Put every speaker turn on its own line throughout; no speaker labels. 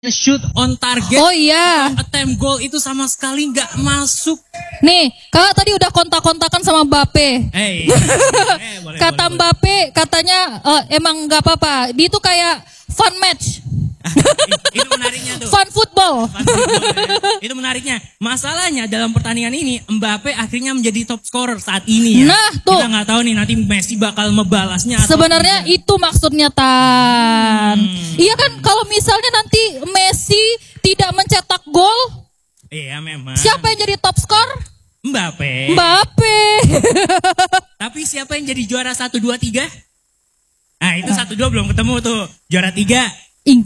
shoot on target.
Oh iya.
Attempt goal itu sama sekali nggak masuk.
Nih, kakak tadi udah kontak-kontakan sama Mbappe.
Boleh,
Kata
boleh.
Mbappe katanya emang nggak apa-apa. Dia tuh kayak fun match.
Itu menariknya tuh.
Fun football.
Fun football, ya. Itu menariknya. Masalahnya dalam pertandingan ini Mbappe akhirnya menjadi top scorer saat ini ya.
Nah, tuh.
Kita nggak tahu nih nanti Messi bakal membalasnya.
Sebenarnya itu maksudnya Tan. Iya kan kalau misalnya nanti Messi tidak mencetak gol,
Iya memang.
siapa yang jadi top skor?
Mbappe.
Mbappe.
Tapi siapa yang jadi juara 1, 2, 3? Nah itu 1, 2 belum ketemu tuh. Juara 3.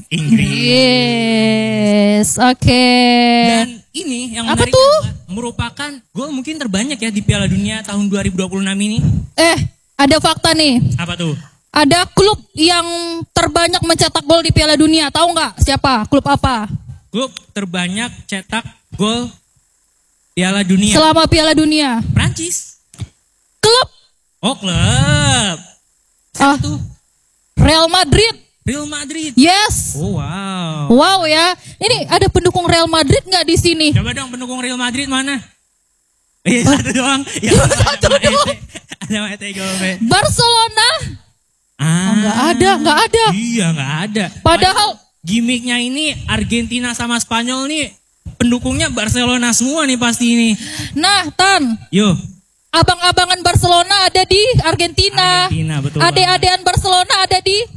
Inggris. Oke.
Dan ini yang
Apa
menarik
tuh?
adalah merupakan gol mungkin terbanyak ya di Piala Dunia tahun 2026 ini.
Ada fakta nih.
Apa tuh?
Ada klub yang terbanyak mencetak gol di Piala Dunia. Tahu nggak siapa? Klub apa?
Klub terbanyak cetak gol Piala Dunia.
Selama Piala Dunia.
Prancis.
Klub
Oh klub. Siapa tuh?
Real Madrid.
Real Madrid.
Yes.
Oh wow.
Wow ya. Ini ada pendukung Real Madrid nggak di sini?
Coba dong pendukung Real Madrid mana? Satu doang. Ya,
Satu doang.
Ada Mete Gomez.
Barcelona. Nggak ada.
Iya nggak ada.
Padahal
gimmicknya ini Argentina sama Spanyol nih pendukungnya Barcelona semua nih pasti ini.
Nah, Tan.
Yo.
Abang-abangan Barcelona ada di Argentina.
Argentina betul.
Ade-adean Barcelona ada di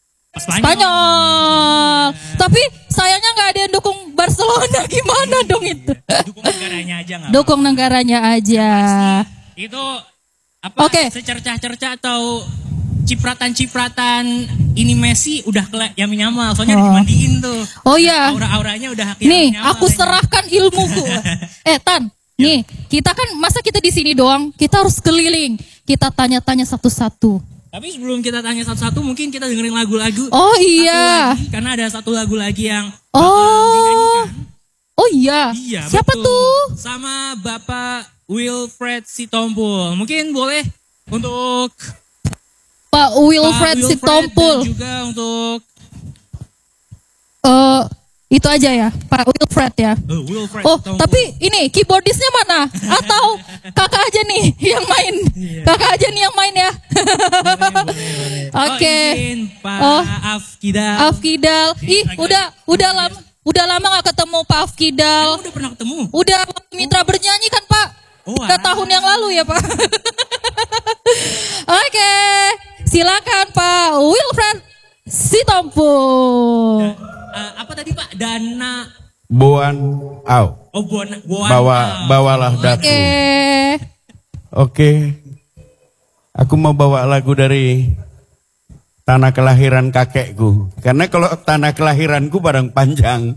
Spanyol. Tapi sayangnya nggak ada yang dukung Barcelona. Gimana dong itu?
Dukung negaranya aja nggak?
Dukung negaranya aja.
Itu apa?
Oke.
Secercah-cercah atau cipratan-cipratan ini Messi udah Yamin Yamal. Soalnya dimandiin tuh.
Oh iya.
Aura-auranya udah
Nih,
Yamin Yamal
aku
kayaknya.
serahkan ilmuku. Tan, nih, kita kan masa kita di sini doang, kita harus keliling. Kita tanya-tanya satu-satu.
Tapi sebelum kita tanya satu-satu, mungkin kita dengerin lagu-lagu.
Oh
Satu
iya.
lagi, karena ada satu lagu lagi yang bakal dinyanyikan.
Oh iya.
Iya,
Siapa
betul.
tuh?
Sama Bapak Wilfred Sitompul. Mungkin boleh untuk
Pak Wilfred
Pak
Sitompul.
dan juga untuk
Itu aja ya, Pak Wilfred ya.
Wilfred
Oh,
Sitompul.
tapi ini keyboardisnya mana? Atau kakak aja nih yang main? Kakak aja nih yang main ya. Oke.
Izin, Pak
Oh.
Afkidal.
Afkidal. Ih, udah lama gak ketemu Pak Afkidal.
Udah pernah ketemu?
Udah mitra bernyanyi kan Pak? Udah tahun yang lalu ya Pak. Oke, silakan Pak Wilfred Sitompul.
Apa tadi Pak? Dana.
Boan Au.
Oh, Boan.
Bawalah daku. Oke. Aku mau bawa lagu dari tanah kelahiran kakekku. Karena kalau tanah kelahiranku barang panjang.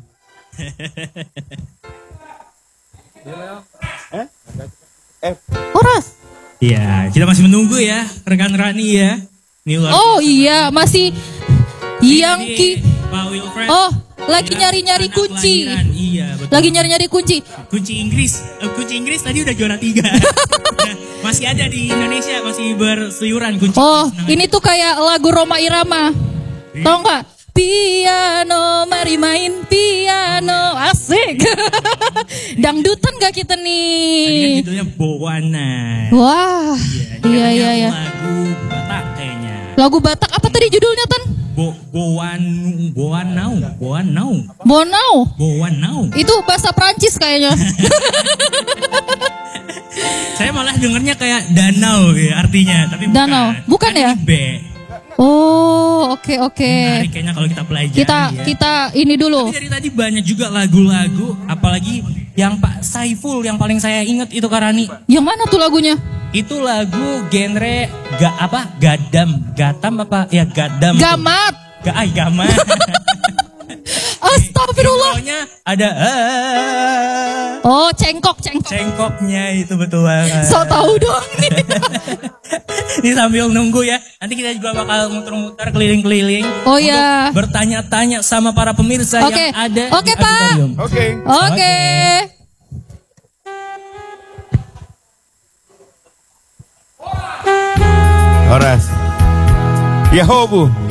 Horas.
Iya, kita masih menunggu ya, rekan Rani ya.
Oh iya, masih yang
Pak Wilfred.
Oh, lagi nyari-nyari
Tanah
kunci.
kelahiran. Iya, betul.
Lagi nyari-nyari kunci.
Kunci Inggris. Kunci Inggris tadi udah juara 3. Masih ada di Indonesia, masih berseliuran kunci
Oh,
Inggris.
ini tuh kayak lagu Roma Irama. Tahu nggak? Piano, mari main piano, asik. Dangdutan gak kita
Tadi kan
nih?
judulnya Bowana.
Wah,
Dia
iya.
lagu Batak kayaknya.
Lagu Batak apa tadi judulnya Tan?
Boanau.
Bonau. Itu bahasa Prancis kayaknya.
Saya malah dengernya kayak danau ya artinya, tapi
Danau. Bukan ya?
Ini B.
Oh, oke.
Menarik kayaknya kalau kita pelajari
Kita ini dulu.
Tapi dari tadi banyak juga lagu-lagu, apalagi yang Pak Saiful yang paling saya ingat itu Karani.
Yang mana tuh lagunya?
Itu lagu genre gatam apa? Ya gadam.
Gamat.
Gamat.
Astagfirullah.
Pokoknya ada
Oh, cengkok.
cengkoknya itu betul banget.
So tahu dong nih.
Ini sambil nunggu ya. Nanti kita juga bakal muter-muter keliling-keliling.
Oh
untuk
ya.
bertanya-tanya sama para pemirsa
Oke.
yang ada
Oke,
di
Pak.
auditorium.
Oke.
Horas. Yahobu.